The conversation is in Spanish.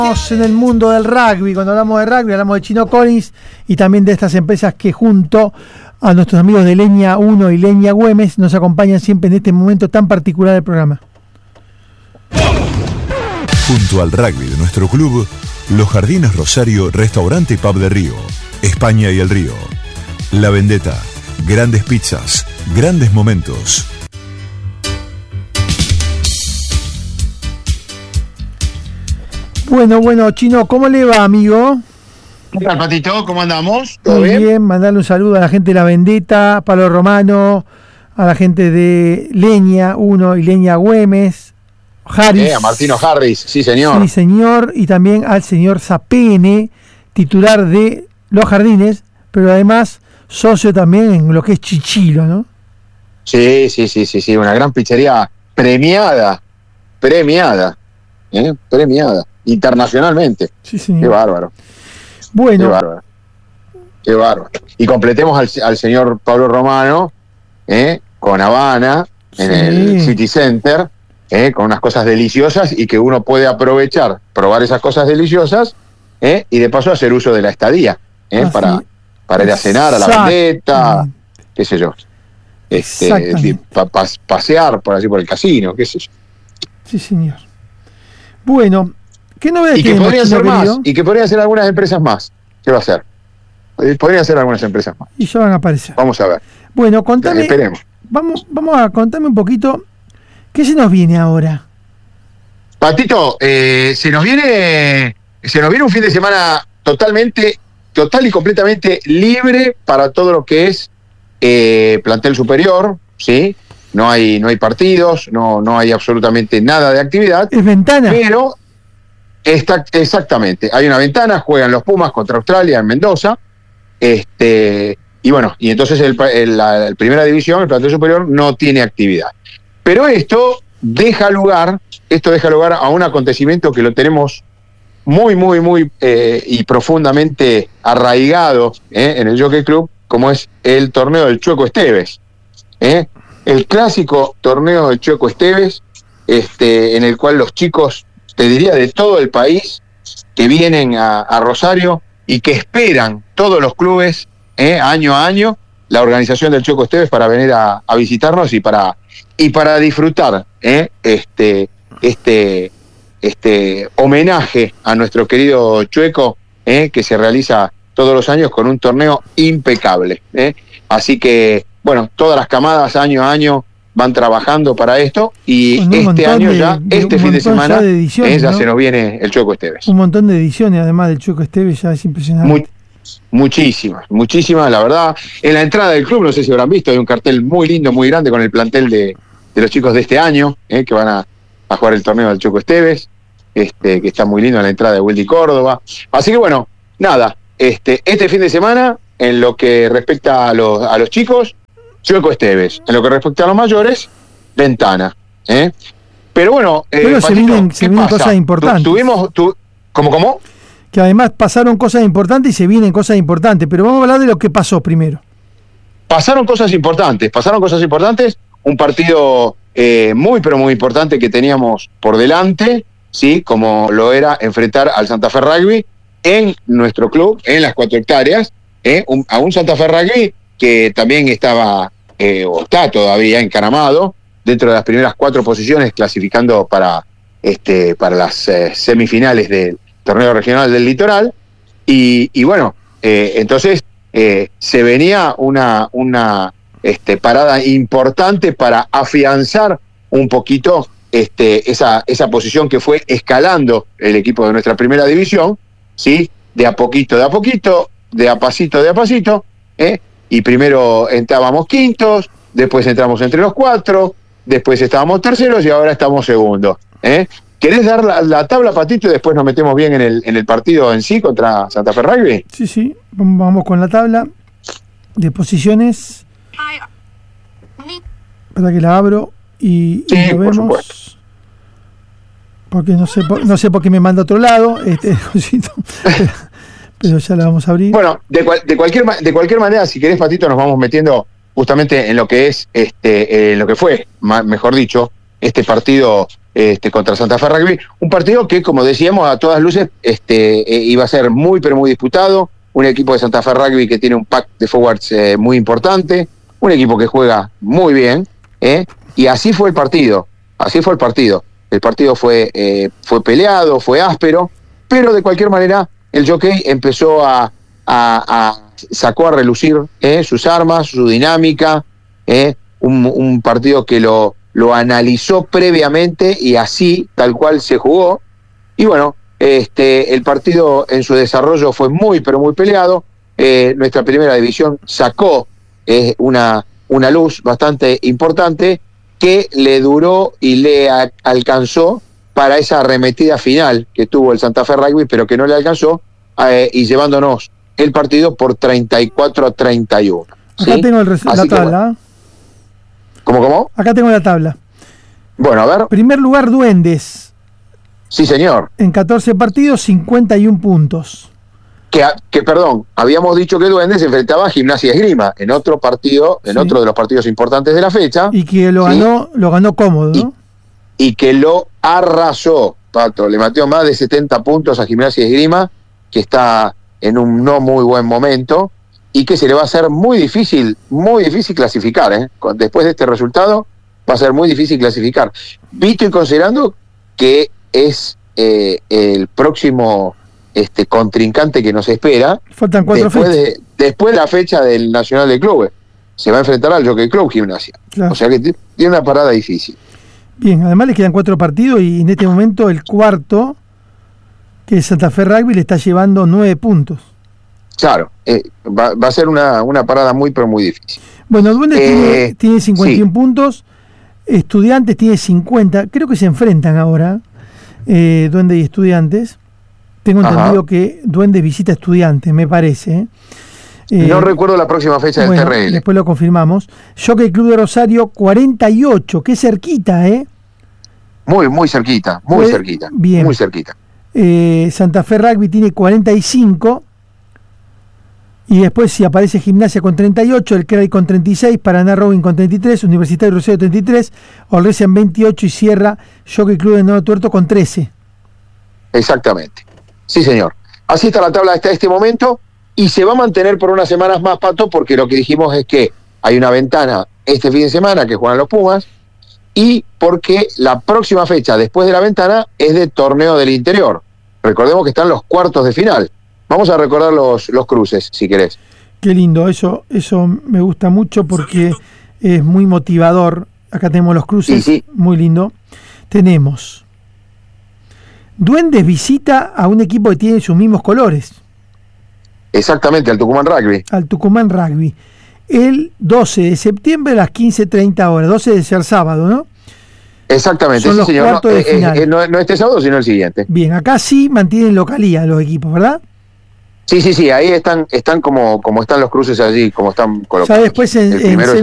En el mundo del rugby, cuando hablamos de rugby hablamos de Chino Collins y también de estas empresas que junto a nuestros amigos de Leña 1 y Leña Güemes nos acompañan siempre en este momento tan particular del programa. Junto al rugby de nuestro club, Los Jardines Rosario, restaurante y pub de Río, España y el Río. La Vendetta, grandes pizzas, grandes momentos. Bueno, Chino, ¿cómo le va, amigo? ¿Qué tal, Patito? ¿Cómo andamos? ¿Todo bien? Mandarle un saludo a la gente de La Vendetta, Pablo Romano, a la gente de Leña 1 y Leña Güemes, Harris. A Martino Harris, sí señor. Sí señor, y también al señor Zapene, titular de Los Jardines, pero además socio también en lo que es Chichilo, ¿no? Sí, una gran pizzería premiada, premiada internacionalmente. Sí, señor. Qué bárbaro. Bueno. Qué bárbaro. Y completemos al señor Pablo Romano, con Habana, en el City Center, con unas cosas deliciosas y que uno puede aprovechar, probar esas cosas deliciosas, y de paso hacer uso de la estadía, para ir a cenar a La Vendetta, qué sé yo. Pasear por el casino, qué sé yo. Sí, señor. Bueno, ¿qué novedades y que podrían ser más, y que podrían ser algunas empresas más. ¿Qué va a ser? Podrían ser algunas empresas más. Y ya van a aparecer. Vamos a ver. Bueno, contame. Esperemos. Vamos a contarme un poquito. ¿Qué se nos viene ahora? Patito, se nos viene un fin de semana total y completamente libre para todo lo que es plantel superior, ¿sí? No hay partidos, no hay absolutamente nada de actividad. Es ventana. Pero exactamente, hay una ventana, juegan los Pumas contra Australia en Mendoza, y entonces la primera división, el plantel superior, no tiene actividad. Pero esto deja lugar a un acontecimiento que lo tenemos muy y profundamente arraigado en el Jockey Club, como es el torneo del Chueco Esteves. El clásico torneo del Chueco Esteves, en el cual los chicos, te diría, de todo el país, que vienen a Rosario y que esperan todos los clubes, año a año, la organización del Chueco Esteves para venir a visitarnos y para disfrutar este homenaje a nuestro querido Chueco, que se realiza todos los años con un torneo impecable. Así que, todas las camadas año a año van trabajando para esto, y este año este fin de semana ediciones, ya, ¿no? Se nos viene el Chueco Esteves. Un montón de ediciones además del Chueco Esteves, ya es impresionante. Muchísimas, la verdad. En la entrada del club, no sé si habrán visto, hay un cartel muy lindo, muy grande con el plantel de los chicos de este año, que van a jugar el torneo del Chueco Esteves, que está muy lindo en la entrada de Wildy Córdoba. Así que este fin de semana, en lo que respecta a los chicos, Chueco Esteves. En lo que respecta a los mayores, ventana. Pero Patito, se vienen cosas importantes. ¿Cómo? Que además pasaron cosas importantes y se vienen cosas importantes, pero vamos a hablar de lo que pasó primero. Pasaron cosas importantes. Un partido muy importante que teníamos por delante, ¿sí? Como lo era enfrentar al Santa Fe Rugby en nuestro club, en las 4 hectáreas, a un Santa Fe Rugby que también estaba, o está todavía encaramado, dentro de las primeras 4 posiciones, clasificando para las semifinales del torneo regional del Litoral, entonces se venía una parada importante para afianzar un poquito esa posición que fue escalando el equipo de nuestra primera división, ¿sí? De a poquito, de a pasito, y primero entrábamos quintos, después entramos entre los 4, después estábamos terceros y ahora estamos segundos. ¿Querés dar la tabla, Patito, y después nos metemos bien en el partido en sí contra Santa Fe Rugby? Sí, vamos con la tabla de posiciones. Para que la abro y lo vemos. Por supuesto. Porque no sé por qué me manda a otro lado pero ya la vamos a abrir. Bueno, de cualquier manera, si querés, Patito, nos vamos metiendo justamente en lo que es lo que fue, mejor dicho, este partido contra Santa Fe Rugby, un partido que, como decíamos, a todas luces iba a ser muy pero muy disputado, un equipo de Santa Fe Rugby que tiene un pack de forwards muy importante, un equipo que juega muy bien, y así fue el partido, el partido fue peleado, fue áspero, pero de cualquier manera el Jockey empezó sacó a relucir sus armas, su dinámica, un partido que lo analizó previamente y así, tal cual se jugó. Y bueno, el partido en su desarrollo fue muy, pero muy peleado. Nuestra primera división sacó una luz bastante importante que le duró y le alcanzó para esa arremetida final que tuvo el Santa Fe Rugby, pero que no le alcanzó, y llevándonos el partido por 34-31. Acá ¿sí? tengo la tabla. ¿Cómo? Acá tengo la tabla. Bueno, a ver. Primer lugar, Duendes. Sí, señor. En 14 partidos, 51 puntos. Que perdón, habíamos dicho que Duendes se enfrentaba a Gimnasia Esgrima en otro partido, en otro de los partidos importantes de la fecha. Y que lo ganó cómodo, ¿no? Y que lo arrasó, Pato. Le metió más de 70 puntos a Gimnasia Esgrima, que está en un no muy buen momento, y que se le va a hacer muy difícil clasificar, Después de este resultado, va a ser muy difícil clasificar. Visto y considerando que es el próximo contrincante que nos espera. Faltan 4 fechas. Después de la fecha del Nacional de Clubes. Se va a enfrentar al Jockey Club Gimnasia. Claro. O sea que tiene una parada difícil. Bien, además le quedan 4 partidos y en este momento el cuarto, que es Santa Fe Rugby, le está llevando 9 puntos. Claro, va a ser una parada muy, pero muy difícil. Bueno, Duendes tiene 51 puntos, Estudiantes tiene 50, creo que se enfrentan ahora, Duendes y Estudiantes. Tengo entendido que Duendes visita Estudiantes, me parece. No recuerdo la próxima fecha del TRL. Después lo confirmamos. Jockey Club de Rosario, 48, qué cerquita, Muy cerquita, cerquita. Bien. Muy cerquita. Santa Fe Rugby tiene 45. Y después si aparece Gimnasia con 38, el CRAI con 36, Paraná Rowing con 33, Universitario Rosario 33, Olresian 28 y cierra Jockey Club de Nuevo Tuerto con 13. Exactamente. Sí, señor. Así está la tabla hasta este momento y se va a mantener por unas semanas más, Pato, porque lo que dijimos es que hay una ventana este fin de semana que juegan los Pumas y porque la próxima fecha después de la ventana es de torneo del interior. Recordemos que están los cuartos de final. Vamos a recordar los cruces, si querés. Qué lindo, eso me gusta mucho porque es muy motivador. Acá tenemos los cruces, sí. Muy lindo. Tenemos Duendes visita a un equipo que tiene sus mismos colores. Exactamente, al Tucumán Rugby. Al Tucumán Rugby. El 12 de septiembre a las 15:30 horas. 12 de ser sábado, ¿no? Exactamente, son sí, los señor. Cuartos de final. No este sábado, sino el siguiente. Bien, acá sí mantienen localía los equipos, ¿verdad? Sí, ahí están como están los cruces allí, como están colocados. Ya después en